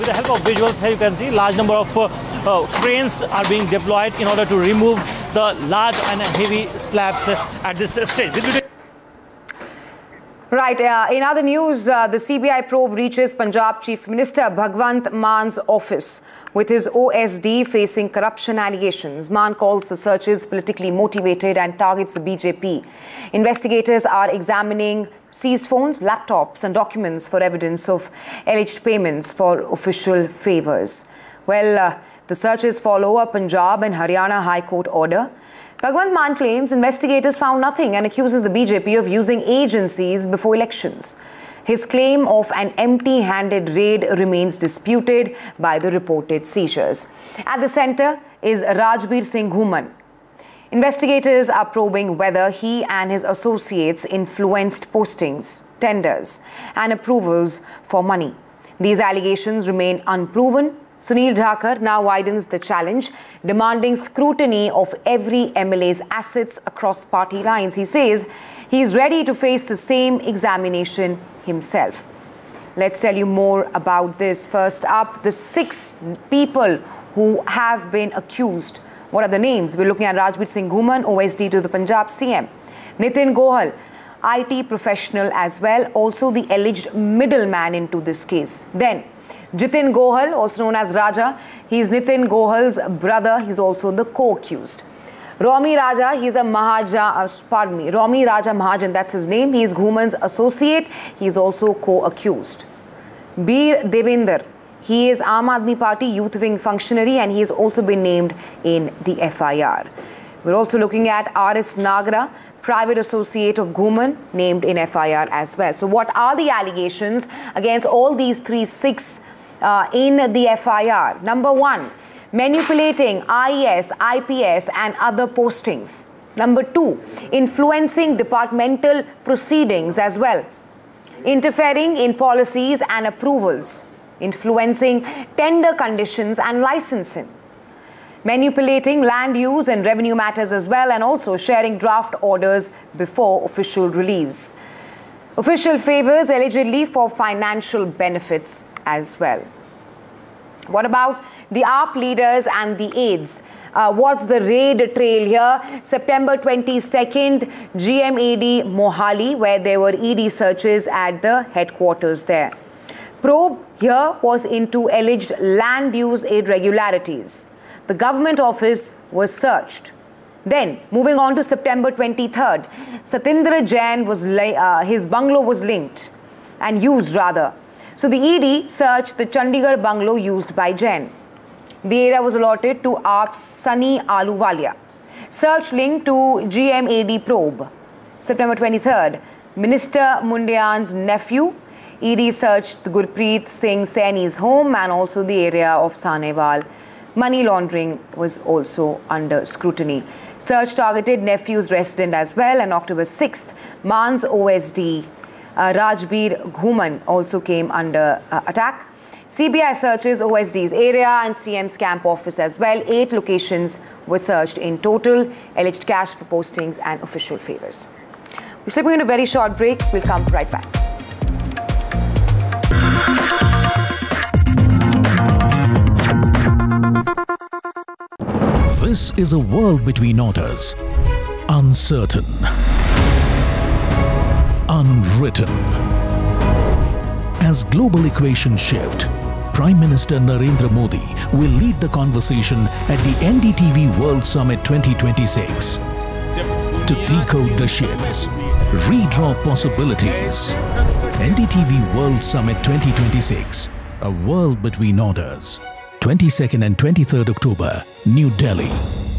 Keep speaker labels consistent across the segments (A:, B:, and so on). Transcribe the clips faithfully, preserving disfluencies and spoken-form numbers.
A: With the help of visuals, here you can see large number of uh, uh, cranes are being deployed in order to remove the large and heavy slabs uh, at this stage.
B: Right. Uh, in other news, uh, the C B I probe reaches Punjab Chief Minister Bhagwant Man's office with his O S D facing corruption allegations. Man calls the searches politically motivated and targets the B J P. Investigators are examining seized phones, laptops and documents for evidence of alleged payments for official favours. Well, uh, the searches follow a Punjab and Haryana High Court order. Bhagwant Mann claims investigators found nothing and accuses the B J P of using agencies before elections. His claim of an empty-handed raid remains disputed by the reported seizures. At the centre is Rajbir Singh Ghuman. Investigators are probing whether he and his associates influenced postings, tenders and approvals for money. These allegations remain unproven. Sunil Dhakar now widens the challenge, demanding scrutiny of every M L A's assets across party lines. He says he is ready to face the same examination himself. Let's tell you more about this. First up, the six people who have been accused. What are the names? We're looking at Rajbir Singh Ghuman, O S D to the Punjab C M. Nitin Gohal, I T professional as well, also the alleged middleman into this case. Then Jitin Gohal, also known as Raja, he is Nitin Gohal's brother. He's also the co-accused. Romi Raja, he's a Mahajan, uh, pardon me, Romi Raja Mahajan, that's his name. He is Ghuman's associate. He is also co-accused. Bir Devinder, he is Aam Aadmi Party youth wing functionary and he has also been named in the F I R. We're also looking at R S Nagra, private associate of Ghuman, named in F I R as well. So what are the allegations against all these three, six uh, in the F I R? Number one, manipulating I E S, I P S and other postings. Number two, influencing departmental proceedings as well. Interfering in policies and approvals. Influencing tender conditions and licensing. Manipulating land use and revenue matters as well, and also sharing draft orders before official release. Official favours allegedly for financial benefits as well. What about the A A P leaders and the aides? Uh, what's the raid trail here? September twenty-second, G M A D Mohali, where there were E D searches at the headquarters there. Probe here was into alleged land use irregularities. The government office was searched. Then, moving on to September twenty-third, Satindra Jain was uh, his bungalow was linked and used rather. So the E D searched the Chandigarh bungalow used by Jain. The area was allotted to A A P's Sunny Ahluwalia. Search linked to G M A D probe. September twenty-third, Minister Mundian's nephew. E D searched Gurpreet Singh Saini's home and also the area of Sanewal. Money laundering was also under scrutiny. Search targeted nephew's resident as well. And October sixth, Man's O S D, uh, Rajbir Ghuman, also came under uh, attack. C B I searches O S D's area and C M's camp office as well. Eight locations were searched in total. Alleged cash for postings and official favours. We're slipping into a very short break. We'll come right back.
C: This is a world between orders, uncertain, unwritten. As global equations shift, Prime Minister Narendra Modi will lead the conversation at the N D T V World Summit twenty twenty-six to decode the shifts, redraw possibilities. N D T V World Summit twenty twenty-six, a world between orders. twenty-second and twenty-third October, New Delhi.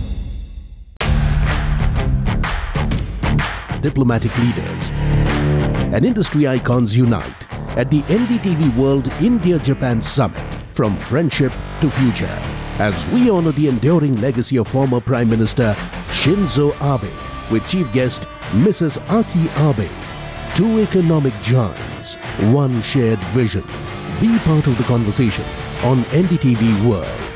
D: Diplomatic leaders and industry icons unite at the N D T V World India-Japan Summit, from friendship to future, as we honor the enduring legacy of former Prime Minister Shinzo Abe with chief guest Missus Aki Abe. Two economic giants, one shared vision. Be part of the conversation on N D T V World.